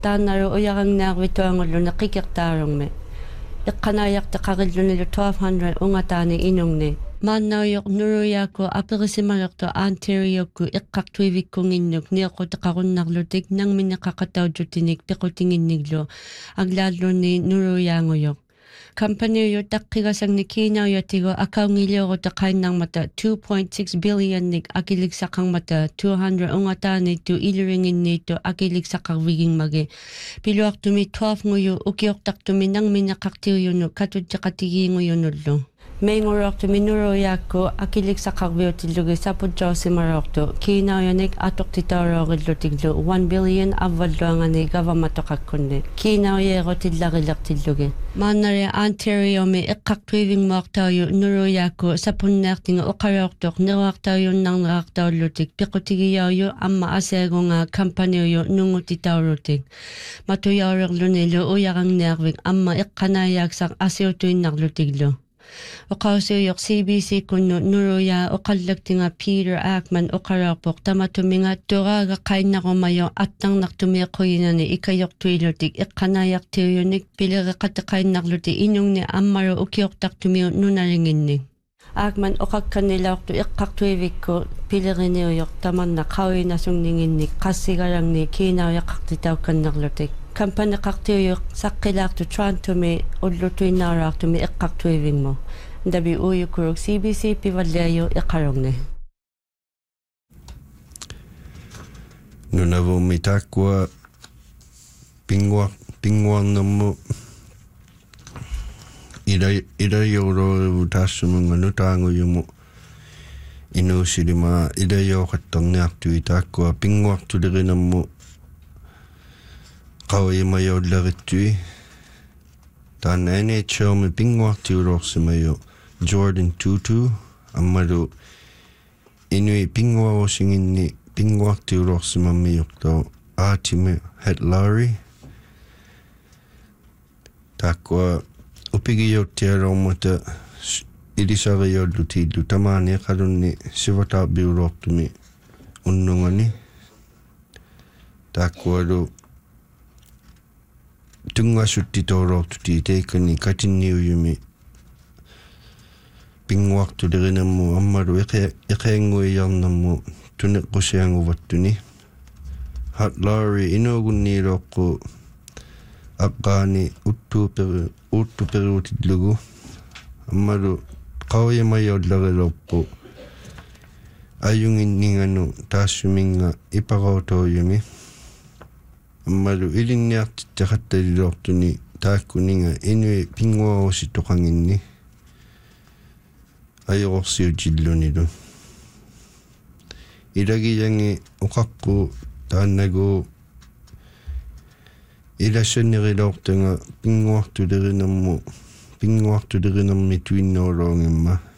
таанару уярангнаавитуангуллу неқикертаарумми иққанааяқтеқариллунилу 1200 унгатаани инунгни мааннауйоқ нуруяаку аперисималерто Ontarioку иққартуивиккунгиннук ниэқутеқаруннарлутик нангминеқақатаутутиник пеқутингинниглу аглааллуни нуруяангуйоқ компаниу таққигасагни кинауятигу акаунгилиорутеқаиннармата 2.6 billion-ник акиликсақармата 200 унгатаанитту илурингинниитту акиликсақарвигингмаги пилуартуми 12 ngую укиортартуми нангминеқартиуюну катутеқатигиингуюнуллу меингуруартуми нуруяакку акиликсақарвиутиллуги сапутжоосимаруарту кинауяник атортитаорориллутиглу 1 billion авваллуангани гаваматоқаккунни кинауяерутилларилертиллуги мааннари Ontarioми эққартуивингмуартааю нуруяакку сапуннеартинга оқариортоқ неруартааюннарнеартауллутик пеқутигияаю амма асиагунга компаниую нунгутитаурутик матуяорерлунилу уярангниарвик амма эққанааяаксақ асиутуиннарлутиглу Oqausiuyoq CBC kunnu nuruya oqallaktinga Peter Ackman oqaraarpoq tamatuminga turaaga qainnarumayo attarnartumi quyinani ikayortuilutik iqqanaayartiuyunik pilereqateqainnarluti inungni ammaru ukiortartumiu nunalinginni Ackman oqakkanilaortu iqqartuivikku pileriniuyoq tamanna qawinasungninginnik qassigalarni kiinauyaqartitaukkannerlutik Kampane qartiuyuq saqqilaartu Torontomi ullutuinnaaraartumi eqqartuivingmu ndabi uyukuruk CBC pivalliayu eqarungni nunavumi takkua pinguarnermu ilayuuruurivu taassumunga nutaanguyumu inuusilima ilayuoqattorniartui takkua pinguartulerinermu qauimayollaritui taana NHLmi pinguartiulorsimayu Jordan Tutu ammalu inui pinguarosinginni pinguartiulorsimammiyorto Artemi Hatlari takkua upigiyottialormata ilisariollutillu tamaani qalunni sivataabiulortumi unnungani takkualu tungassuttitoorortuti teikani katinniuyumi pinguartulerinermu ammalu eqeanguiarnermu tuneqqusianguvattuni Hatlari inuugunniiloqqu aqqaani uttuperuutillugu ammalu qauimayollarilorpu ayunginninganu taassuminga ipaqautoojumi ammalu ilinniartittaqattalilortuni taakkuninga inui pinguarusittoqanginni ajorsiutillunilu ilagiyangi uqaqqu taannagu ilassanneriloortanga pinguartulerinermi tuinnooloongimma